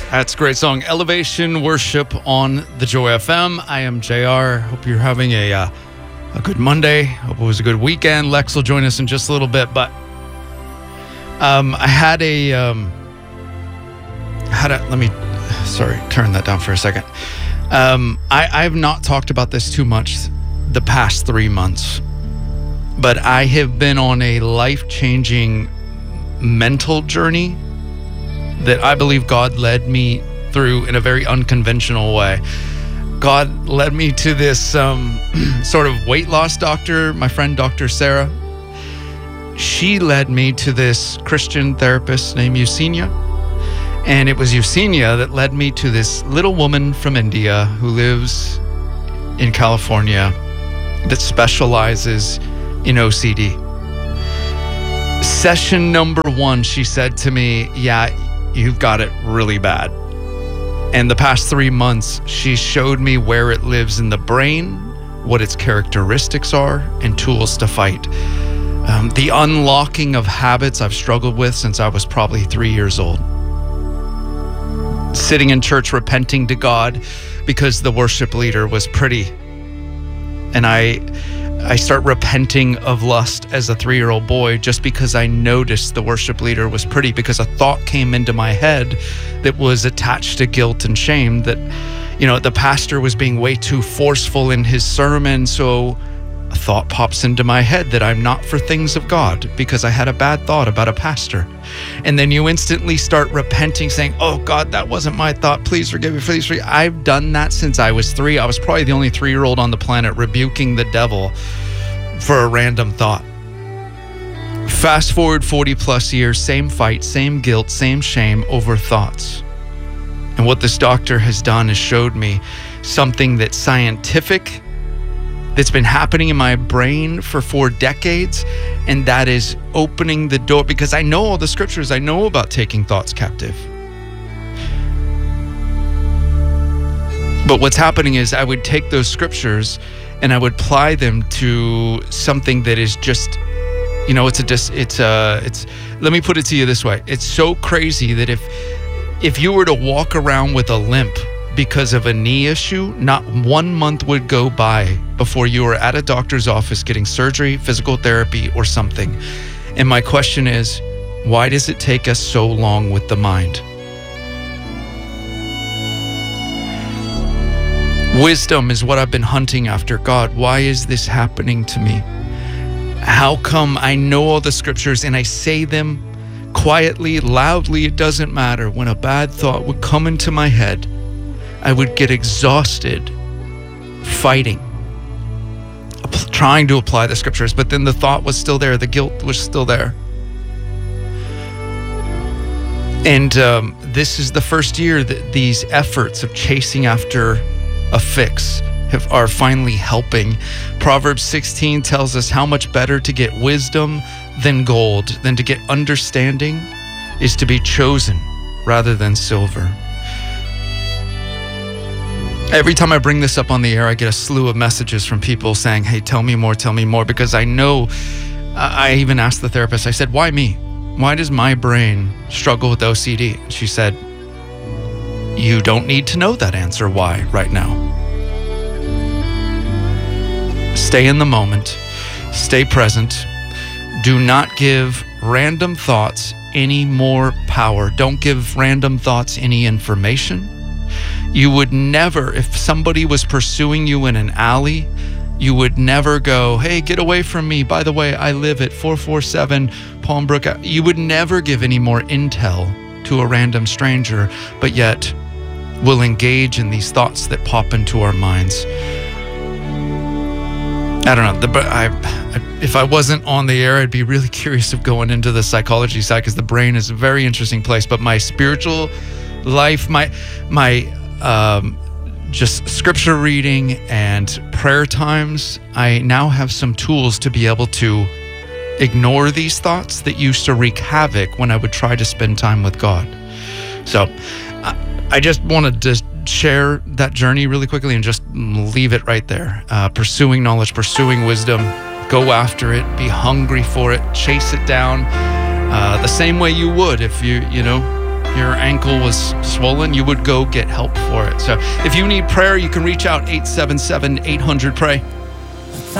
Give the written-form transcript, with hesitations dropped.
That's a great song. Elevation Worship on the Joy FM. I am JR. Hope you're having a good Monday. Hope it was a good weekend. Lex will join us in just a little bit, but I had a let me turn that down for a second. I have not talked about this too much the past 3 months, but I have been on a life-changing mental journey that I believe God led me through in a very unconventional way. God led me to this sort of weight loss doctor, my friend Dr. Sarah. She led me to this Christian therapist named Eugenia. And it was Eugenia that led me to this little woman from India who lives in California that specializes in OCD. Session number 1, she said to me, yeah, you've got it really bad. And the past 3 months, she showed me where it lives in the brain, what its characteristics are, and tools to fight. The unlocking of habits I've struggled with since I was probably 3 years old. Sitting in church repenting to God because the worship leader was pretty. And I start repenting of lust as a 3-year-old boy just because I noticed the worship leader was pretty, because a thought came into my head that was attached to guilt and shame that, the pastor was being way too forceful in his sermon. So a thought pops into my head that I'm not for things of God because I had a bad thought about a pastor. And then you instantly start repenting, saying, oh God, that wasn't my thought. Please forgive me, please forgive me. I've done that since I was 3. I was probably the only 3-year-old on the planet rebuking the devil for a random thought. Fast forward 40 plus years, same fight, same guilt, same shame over thoughts. And what this doctor has done is showed me something that's scientific, that's been happening in my brain for 4 decades, and that is opening the door, because I know all the scriptures. I know about taking thoughts captive. But what's happening is I would take those scriptures and I would apply them to something that is just, let me put it to you this way. It's so crazy that if you were to walk around with a limp because of a knee issue, not 1 month would go by before you were at a doctor's office getting surgery, physical therapy, or something. And my question is, why does it take us so long with the mind? Wisdom is what I've been hunting after. God, why is this happening to me? How come I know all the scriptures and I say them quietly, loudly, it doesn't matter. When a bad thought would come into my head, I would get exhausted fighting, trying to apply the scriptures, but then the thought was still there. The guilt was still there. And this is the first year that these efforts of chasing after a fix are finally helping. Proverbs 16 tells us how much better to get wisdom than gold, than to get understanding is to be chosen rather than silver. Every time I bring this up on the air, I get a slew of messages from people saying, hey, tell me more, because I know, I even asked the therapist, I said, why me? Why does my brain struggle with OCD? And she said, you don't need to know that answer why right now. Stay in the moment, stay present. Do not give random thoughts any more power. Don't give random thoughts any information. You would never, if somebody was pursuing you in an alley, you would never go, hey, get away from me. By the way, I live at 447 Palm Brook. You would never give any more intel to a random stranger, but yet we'll engage in these thoughts that pop into our minds. I don't know. If I wasn't on the air, I'd be really curious of going into the psychology side, because the brain is a very interesting place. But my spiritual life, my just scripture reading and prayer times, I now have some tools to be able to ignore these thoughts that used to wreak havoc when I would try to spend time with God. So I just wanted to share that journey really quickly and just leave it right there. Pursuing knowledge, pursuing wisdom, go after it, be hungry for it, chase it down, the same way you would if you your ankle was swollen, you would go get help for it. So if you need prayer, you can reach out 877-800-PRAY.